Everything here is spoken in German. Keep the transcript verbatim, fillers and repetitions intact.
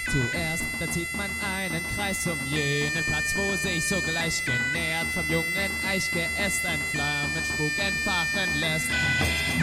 Zuerst, da zieht man einen Kreis um jenen Platz, wo sich sogleich genährt vom jungen Eichgeäst ein Flammenspuk entfachen lässt.